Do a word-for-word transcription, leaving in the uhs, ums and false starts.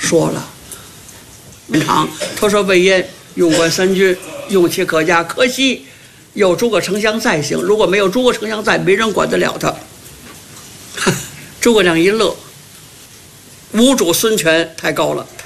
说了。文昌他说魏延勇冠三军，勇气可嘉，可惜有诸葛丞相在行，如果没有诸葛丞相在，没人管得了他。诸葛亮一乐，无主孙权太高了。太